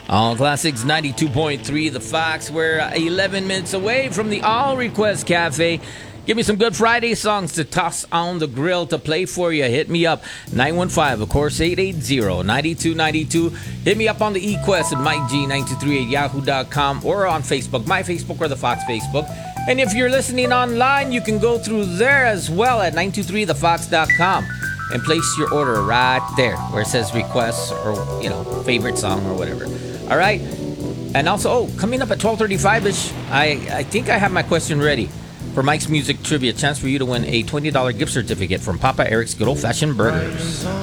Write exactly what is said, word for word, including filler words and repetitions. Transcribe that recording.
All Classics ninety-two point three, The Fox. We're eleven minutes away from the All Request Cafe. Give me some good Friday songs to toss on the grill to play for you. Hit me up, nine one five, of course, eight eight zero, nine two nine two. Hit me up on the eQuest at Mike G nine two three eight yahoo dot com or on Facebook, my Facebook or the Fox Facebook. And if you're listening online, you can go through there as well at nine two three the fox dot com and place your order right there where it says requests or, you know, favorite song or whatever. All right? And also, oh, coming up at twelve thirty-five-ish, I, I think I have my question ready for Mike's Music Trivia. Chance for you to win a twenty dollars gift certificate from Papa Eric's Good Old Fashioned Burgers.